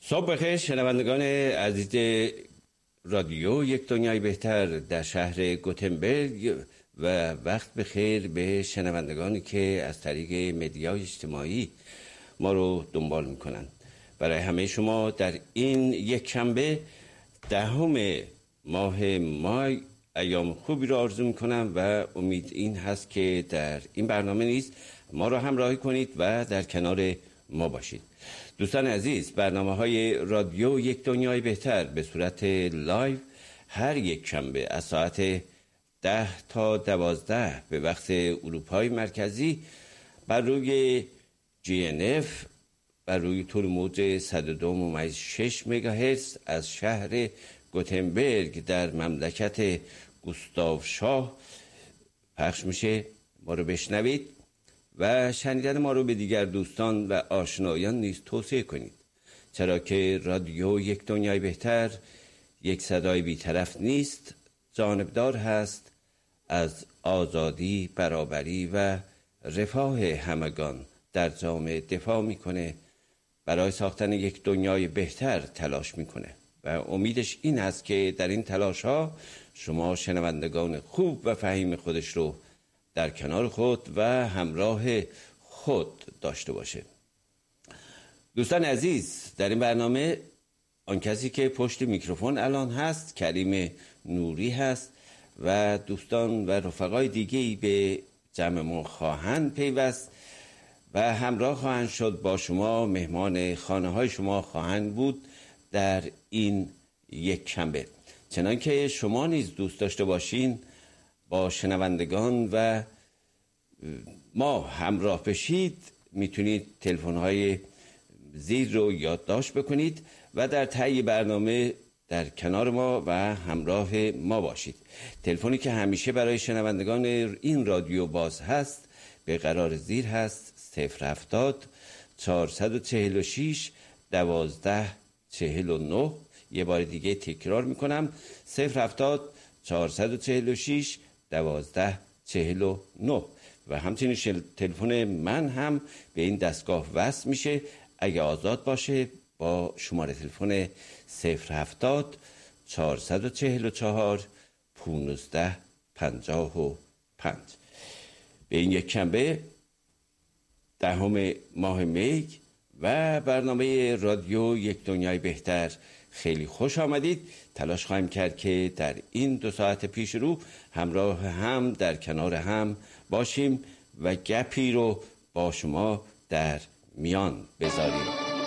صبح بخیر شنوندگان عزیز رادیو یک دنیای بهتر در شهر گوتنبرگ و وقت بخیر به شنوندگانی که از طریق مدیای اجتماعی ما رو دنبال میکنن. برای همه شما در این یک شنبه 10 ماه مای ایام خوبی رو آرزو میکنم و امید این هست که در این برنامه نیز ما رو همراهی کنید و در کنار ما باشید. دوستان عزیز، برنامه‌های رادیو یک دنیای بهتر به صورت لایو هر یک شنبه از ساعت 10 تا 12 به وقت اروپای مرکزی بر روی GNF بر روی طول موج 102.6 مگاهرتز از شهر گوتنبرگ در مملکت گوستاو شاه پخش میشه. ما رو بشنوید و شنیدن ما رو به دیگر دوستان و آشنایان نیز توصیه کنید، چرا که رادیو یک دنیای بهتر یک صدای بی‌طرف نیست، جانبدار هست، از آزادی، برابری و رفاه همگان در جامعه دفاع میکنه، برای ساختن یک دنیای بهتر تلاش میکنه و امیدش این است که در این تلاش ها شما شنوندگان خوب و فهیم خودش رو در کنار خود و همراه خود داشته باشه. دوستان عزیز، در این برنامه آن کسی که پشت میکروفون الان هست کریم نوری هست و دوستان و رفقای دیگه‌ای به جمع ما خواهند پیوست و همراه خواهند شد با شما، مهمان خانه های شما خواهند بود در این یک شنبه. چنان که شما نیز دوست داشته باشین با شنوندگان و ما همراه بشید، میتونید تلفن‌های زیر رو یادداشت بکنید و در طی برنامه در کنار ما و همراه ما باشید. تلفنی که همیشه برای شنوندگان این رادیو باز هست به قرار زیر هست 070 446 1249. یه بار دیگه تکرار میکنم 070 446 1249 و همچنین تلفن من هم به این دستگاه وصل میشه اگه آزاد باشه با شماره تلفن 070 444 1555. به این یک شنبه 10 ماه می و برنامه رادیو یک دنیای بهتر خیلی خوش آمدید. تلاش خواهیم کرد که در این 2 ساعت پیش رو همراه هم در کنار هم باشیم و گپی رو با شما در میان بذاریم.